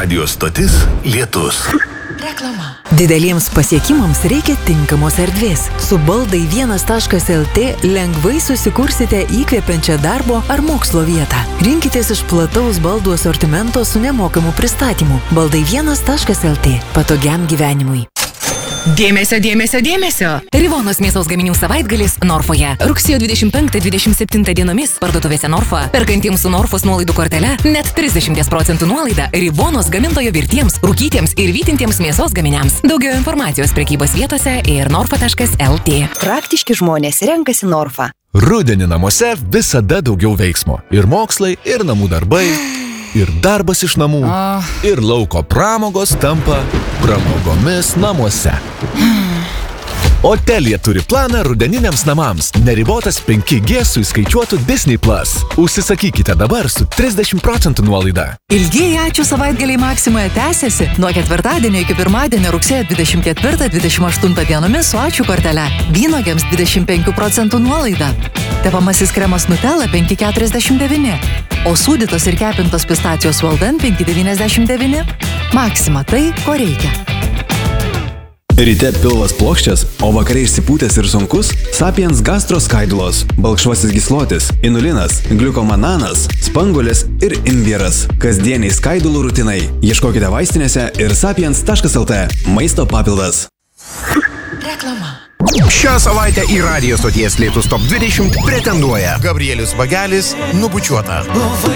Radio stotis Lietus. Reklama. Dideliems pasiekimams reikia tinkamos erdvės. Su baldai1.lt lengvai susikursite įkvepiančią darbo ar mokslo vietą. Rinkitės iš plataus baldų asortimento su nemokamu pristatymu. Baldai1.lt. Patogiam gyvenimui. Dėmesio, dėmesio, dėmesio! Rivonos mėsos gaminių savaitgalis Norfoje. Rugsėjo 25-27 dienomis parduotuvėse Norfa, perkantiems su Norfos nuolaidų kortele, net 30% nuolaida Rivonos gamintojo virtiems, rūkytiems ir vytintiems mėsos gaminiams. Daugiau informacijos prekybos vietose ir norfa.lt. Praktiški žmonės renkasi Norfa. Rudenį namuose visada daugiau veiksmo. Ir mokslai, ir namų darbai, ir darbas iš namų, ir lauko pramogos tampa pramogomis namuose. O Telia turi planą rudeniniams namams. Neribotas 5G su įskaičiuotu Disney+. Užsisakykite dabar su 30% nuolaida. Ilgieji ačiū savaitgaliai Maksimoje tęsiasi. Nuo ketvirtadienio iki pirmadienio rugsėjo 24-28 dienomis su ačiū kortele. Vynuogėms 25% nuolaida. Tepamasis kremas Nutella 5,49. O sūdytos ir kepintos pistacijos Walden 5,99. Maksima tai, ko reikia. Ryte pilvas plokščias, o vakare išsipūtęs ir sunkus – Sapiens gastro skaidulos, balkšvasis gyslotis, inulinas, gliukomananas, spanguolės ir imbieras. Kasdieniai skaidulų rutinai. Ieškokite vaistinėse ir sapiens.lt. Maisto papildas. Reklama. Šią savaitę į Radio stoties Lietus Top 20 pretenduoja Gabrielius Bagelis, Nubučiuota.